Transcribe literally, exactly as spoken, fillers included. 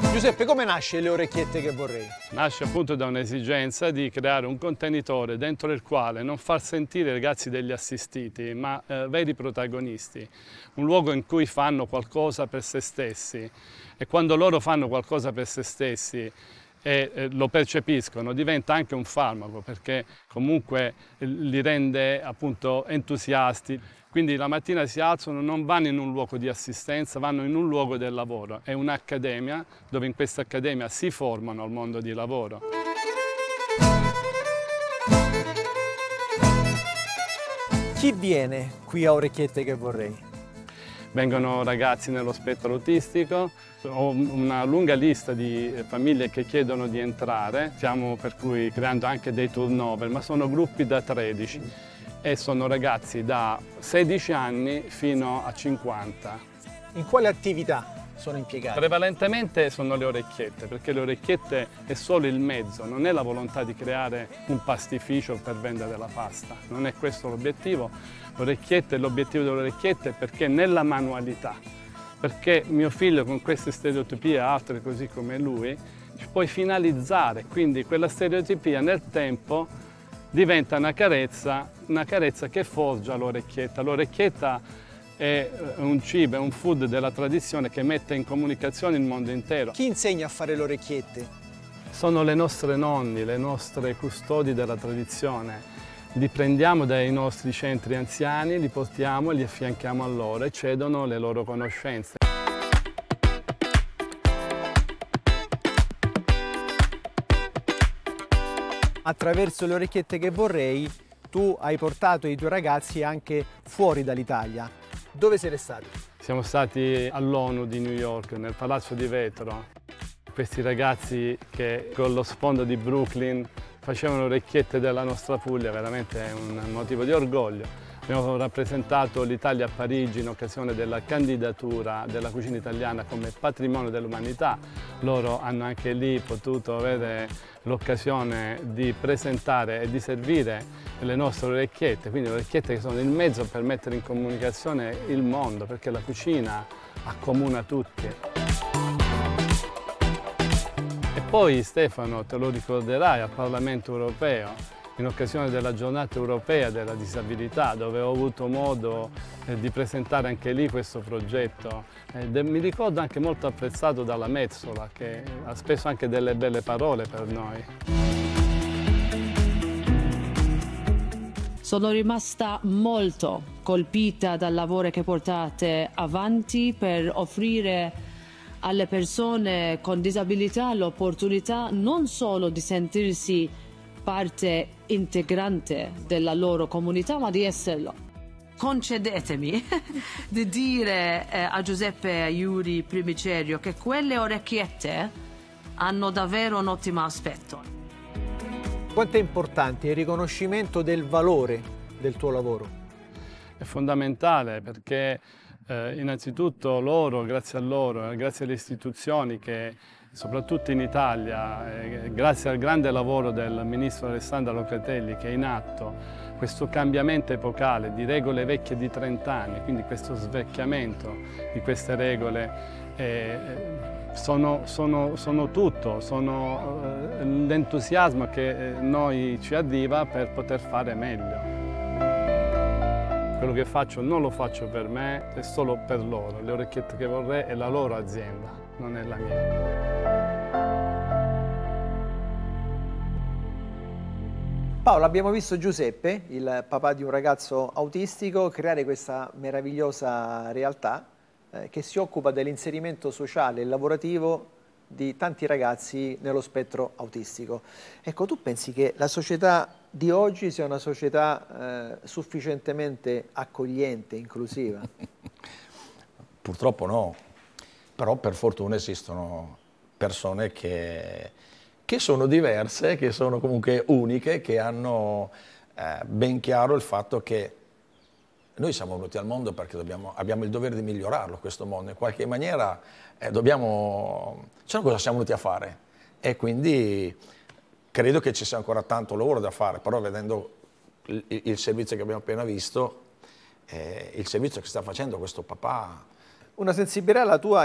Giuseppe, come nasce Le Orecchiette che vorrei? Nasce appunto da un'esigenza di creare un contenitore dentro il quale non far sentire i ragazzi degli assistiti, ma eh, veri protagonisti. Un luogo in cui fanno qualcosa per se stessi, e quando loro fanno qualcosa per se stessi e eh, lo percepiscono, diventa anche un farmaco, perché comunque eh, li rende appunto entusiasti. Quindi la mattina si alzano, non vanno in un luogo di assistenza, vanno in un luogo del lavoro. È un'accademia dove in questa accademia si formano al mondo di lavoro. Chi viene qui a Orecchiette che vorrei? Vengono ragazzi nello spettro autistico, ho una lunga lista di famiglie che chiedono di entrare, stiamo per cui creando anche dei turnover, ma sono gruppi da tredici. E sono ragazzi da sedici anni fino a cinquanta. In quale attività sono impiegati? Prevalentemente sono le orecchiette, perché le orecchiette è solo il mezzo, non è la volontà di creare un pastificio per vendere la pasta, non è questo l'obiettivo. L'orecchiette, l'obiettivo delle orecchiette è perché nella manualità, perché mio figlio con queste stereotipie e altre così come lui, ci puoi finalizzare, quindi quella stereotipia nel tempo diventa una carezza, una carezza che forgia l'orecchietta. L'orecchietta è un cibo, è un food della tradizione che mette in comunicazione il mondo intero. Chi insegna a fare le orecchiette? Sono le nostre nonni, le nostre custodi della tradizione. Li prendiamo dai nostri centri anziani, li portiamo, li affianchiamo a loro e cedono le loro conoscenze. Attraverso Le Orecchiette che vorrei, tu hai portato i tuoi ragazzi anche fuori dall'Italia. Dove siete stati? Siamo stati all'ONU di New York, nel Palazzo di Vetro. Questi ragazzi che con lo sfondo di Brooklyn facevano orecchiette della nostra Puglia, veramente è un motivo di orgoglio. Abbiamo rappresentato l'Italia a Parigi in occasione della candidatura della cucina italiana come patrimonio dell'umanità. Loro hanno anche lì potuto avere l'occasione di presentare e di servire le nostre orecchiette, quindi orecchiette che sono il mezzo per mettere in comunicazione il mondo, perché la cucina accomuna tutti. E poi Stefano, te lo ricorderai, al Parlamento europeo, in occasione della giornata europea della disabilità, dove ho avuto modo eh, di presentare anche lì questo progetto. Eh, mi ricordo anche molto apprezzato dalla Metsola, che ha speso anche delle belle parole per noi. Sono rimasta molto colpita dal lavoro che portate avanti per offrire alle persone con disabilità l'opportunità non solo di sentirsi parte integrante della loro comunità, ma di esserlo. Concedetemi di dire eh, a Giuseppe Iuri Primicerio che quelle orecchiette hanno davvero un ottimo aspetto. Quanto è importante il riconoscimento del valore del tuo lavoro? È fondamentale perché eh, innanzitutto loro, grazie a loro, grazie alle istituzioni che soprattutto in Italia, eh, grazie al grande lavoro del ministro Alessandro Locatelli che è in atto questo cambiamento epocale di regole vecchie di trent'anni, quindi questo svecchiamento di queste regole, eh, sono, sono, sono tutto, sono eh, l'entusiasmo che noi ci arriva per poter fare meglio. Quello che faccio non lo faccio per me, è solo per loro. Le orecchiette che vorrei è la loro azienda, non è la mia. Paolo, abbiamo visto Giuseppe, il papà di un ragazzo autistico, creare questa meravigliosa realtà eh, che si occupa dell'inserimento sociale e lavorativo di tanti ragazzi nello spettro autistico. Ecco, tu pensi che la società di oggi sia una società eh, sufficientemente accogliente, inclusiva? Purtroppo no, però per fortuna esistono persone che, che sono diverse, che sono comunque uniche, che hanno eh, ben chiaro il fatto che noi siamo venuti al mondo perché dobbiamo, abbiamo il dovere di migliorarlo questo mondo, in qualche maniera eh, dobbiamo, cioè cosa siamo venuti a fare e quindi credo che ci sia ancora tanto lavoro da fare, però vedendo il, il servizio che abbiamo appena visto, eh, il servizio che sta facendo questo papà. Una sensibilità la tua